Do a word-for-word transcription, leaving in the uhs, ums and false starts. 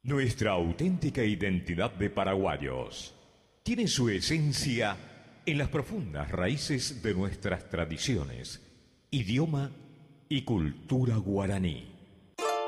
Nuestra auténtica identidad de paraguayos tiene su esencia en las profundas raíces de nuestras tradiciones, idioma y cultura guaraní.